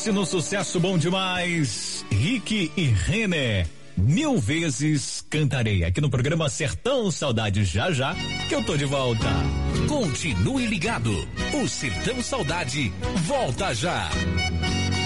sequência no sucesso bom demais, Rick e René. 1000 vezes cantarei aqui no programa Sertão Saudade, já que eu tô de volta. Continue ligado, o Sertão Saudade volta já.